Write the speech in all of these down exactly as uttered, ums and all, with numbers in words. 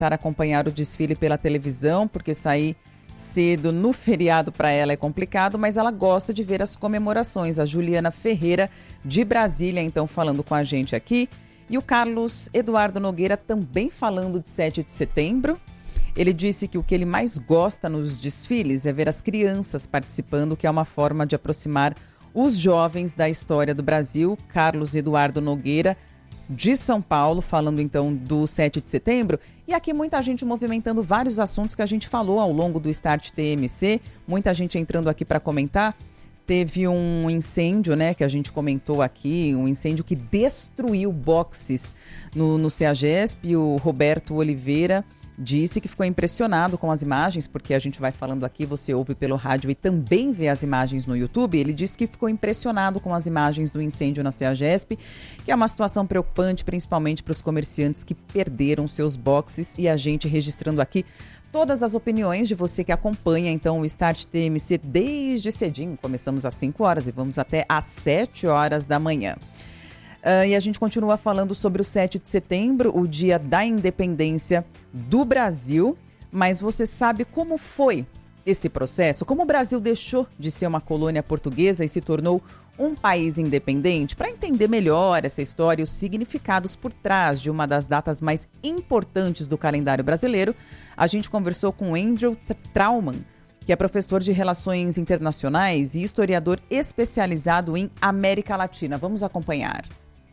tentar acompanhar o desfile pela televisão, porque sair cedo no feriado para ela é complicado, mas ela gosta de ver as comemorações. A Juliana Ferreira, de Brasília, então, falando com a gente aqui. E o Carlos Eduardo Nogueira também falando de sete de setembro. Ele disse que o que ele mais gosta nos desfiles é ver as crianças participando, que é uma forma de aproximar os jovens da história do Brasil. Carlos Eduardo Nogueira, de São Paulo, falando então do sete de setembro. E aqui muita gente movimentando vários assuntos que a gente falou ao longo do Start T M C. Muita gente entrando aqui para comentar. Teve um incêndio, né, que a gente comentou aqui, um incêndio que destruiu boxes no, no CEAGESP. O Roberto Oliveira disse que ficou impressionado com as imagens, porque a gente vai falando aqui, você ouve pelo rádio e também vê as imagens no YouTube. Ele disse que ficou impressionado com as imagens do incêndio na CEAGESP, que é uma situação preocupante, principalmente para os comerciantes que perderam seus boxes. E a gente registrando aqui todas as opiniões de você que acompanha, então, o Start T M C desde cedinho. Começamos às cinco horas e vamos até às sete horas da manhã. Uh, e a gente continua falando sobre o sete de setembro, o dia da independência do Brasil. Mas você sabe como foi esse processo? Como o Brasil deixou de ser uma colônia portuguesa e se tornou um país independente? Para entender melhor essa história e os significados por trás de uma das datas mais importantes do calendário brasileiro, a gente conversou com Andrew Trauman, que é professor de Relações Internacionais e historiador especializado em América Latina. Vamos acompanhar.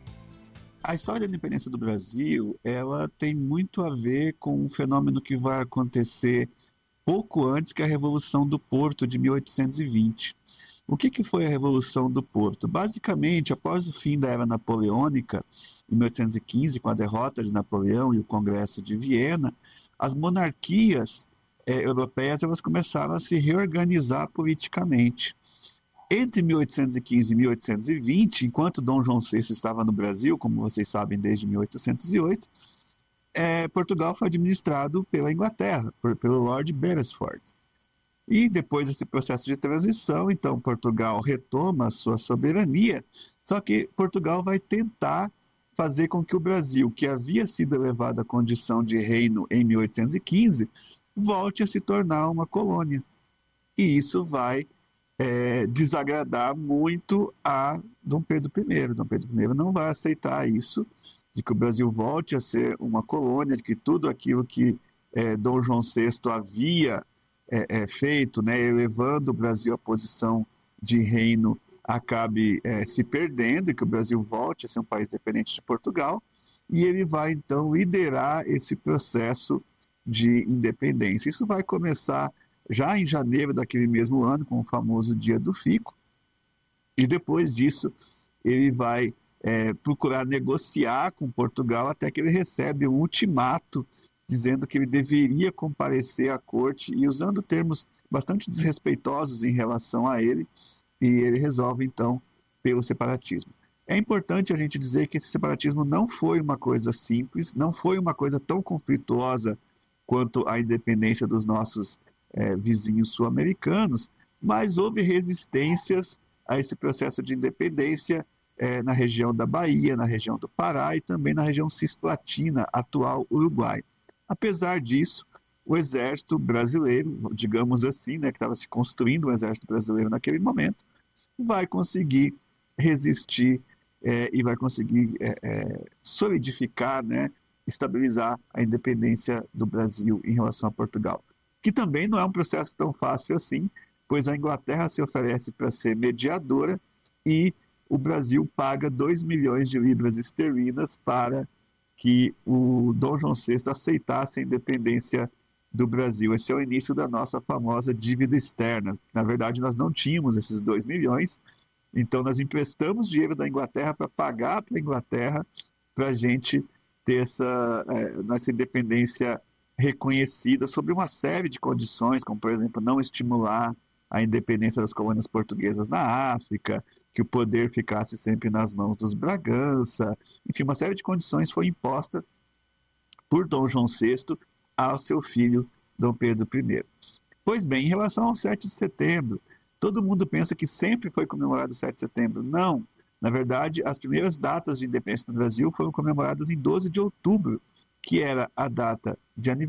A história da independência do Brasil, ela tem muito a ver com um fenômeno que vai acontecer pouco antes que a Revolução do Porto de mil oitocentos e vinte. O que, que foi a Revolução do Porto? Basicamente, após o fim da Era Napoleônica, em mil oitocentos e quinze, com a derrota de Napoleão e o Congresso de Viena, as monarquias eh, europeias elas começaram a se reorganizar politicamente. Entre mil oitocentos e quinze e mil oitocentos e vinte, enquanto Dom João sexto estava no Brasil, como vocês sabem, desde mil oitocentos e oito, é, Portugal foi administrado pela Inglaterra, por, pelo Lord Beresford. E depois desse processo de transição, então Portugal retoma a sua soberania, só que Portugal vai tentar fazer com que o Brasil, que havia sido elevado à condição de reino em mil oitocentos e quinze, volte a se tornar uma colônia. E isso vai É, desagradar muito a Dom Pedro I. Dom Pedro I não vai aceitar isso, de que o Brasil volte a ser uma colônia, de que tudo aquilo que é, Dom João sexto havia é, é, feito, né, elevando o Brasil à posição de reino, acabe é, se perdendo, e que o Brasil volte a ser um país dependente de Portugal, e ele vai então liderar esse processo de independência. Isso vai começar já em janeiro daquele mesmo ano, com o famoso Dia do Fico, e depois disso ele vai é, procurar negociar com Portugal até que ele recebe um ultimato dizendo que ele deveria comparecer à corte e usando termos bastante desrespeitosos em relação a ele, e ele resolve então pelo separatismo. É importante a gente dizer que esse separatismo não foi uma coisa simples, não foi uma coisa tão conflituosa quanto a independência dos nossos É, vizinhos sul-americanos, mas houve resistências a esse processo de independência é, na região da Bahia, na região do Pará e também na região cisplatina, atual Uruguai. Apesar disso, o exército brasileiro, digamos assim, né, que estava se construindo o exército brasileiro naquele momento, vai conseguir resistir é, e vai conseguir é, é, solidificar, né, estabilizar a independência do Brasil em relação a Portugal. Que também não é um processo tão fácil assim, pois a Inglaterra se oferece para ser mediadora e o Brasil paga dois milhões de libras esterlinas para que o Dom João sexto aceitasse a independência do Brasil. Esse é o início da nossa famosa dívida externa. Na verdade, nós não tínhamos esses dois milhões, então nós emprestamos dinheiro da Inglaterra para pagar para a Inglaterra para a gente ter essa é, nossa independência reconhecida sob uma série de condições, como, por exemplo, não estimular a independência das colônias portuguesas na África, que o poder ficasse sempre nas mãos dos Bragança. Enfim, uma série de condições foi imposta por Dom João sexto ao seu filho, Dom Pedro I. Pois bem, em relação ao sete de setembro, todo mundo pensa que sempre foi comemorado o sete de setembro. Não. Na verdade, as primeiras datas de independência do Brasil foram comemoradas em doze de outubro que era a data de aniversário